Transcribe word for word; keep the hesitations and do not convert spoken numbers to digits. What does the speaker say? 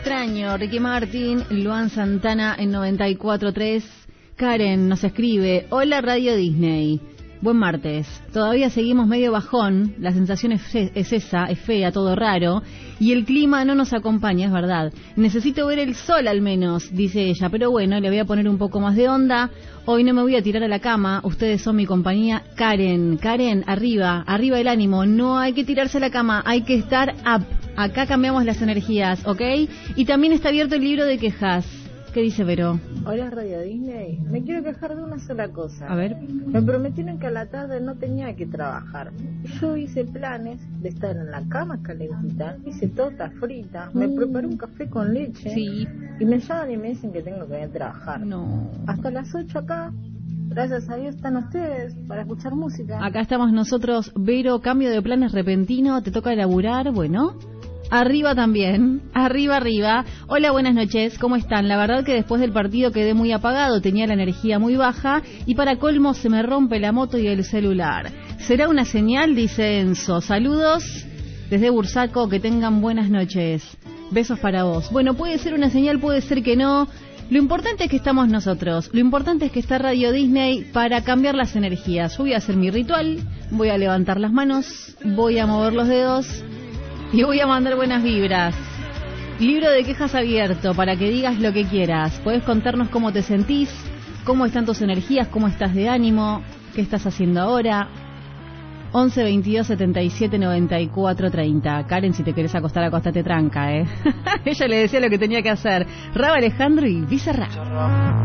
Extraño, Ricky Martin, Luan Santana en noventa y cuatro punto tres. Karen nos escribe: hola Radio Disney, buen martes. Todavía seguimos medio bajón, la sensación es, es esa, es fea, todo raro, y el clima no nos acompaña, es verdad. Necesito ver el sol al menos, dice ella, pero bueno, le voy a poner un poco más de onda. Hoy no me voy a tirar a la cama, ustedes son mi compañía. Karen, Karen, arriba, arriba el ánimo, no hay que tirarse a la cama, hay que estar up. Acá cambiamos las energías, ¿ok? Y también está abierto el libro de quejas. ¿Qué dice Vero? Hola Radio Disney, me quiero quejar de una sola cosa. A ver. Me prometieron que a la tarde no tenía que trabajar. Yo hice planes de estar en la cama calentita, hice torta frita, mm. me preparé un café con leche. Sí. Y me llaman y me dicen que tengo que ir a trabajar. No. Hasta las ocho acá. Gracias a Dios están ustedes para escuchar música. Acá estamos nosotros. Vero, cambio de planes repentino, te toca laburar, bueno. Arriba también, arriba, arriba. Hola, buenas noches, ¿cómo están? La verdad que después del partido quedé muy apagado, tenía la energía muy baja y para colmo se me rompe la moto y el celular. ¿Será una señal? Dice Enzo. Saludos desde Bursaco, que tengan buenas noches. Besos para vos. Bueno, puede ser una señal, puede ser que no. Lo importante es que estamos nosotros, lo importante es que está Radio Disney para cambiar las energías. Yo voy a hacer mi ritual, voy a levantar las manos, voy a mover los dedos y voy a mandar buenas vibras. Libro de quejas abierto para que digas lo que quieras. Podés contarnos cómo te sentís, cómo están tus energías, cómo estás de ánimo, qué estás haciendo ahora. once veintidós setenta y siete noventa y cuatro treinta. Karen, si te querés acostar, acostate tranca, ¿eh? Ella le decía lo que tenía que hacer. Raba Alejandro y Bizarra.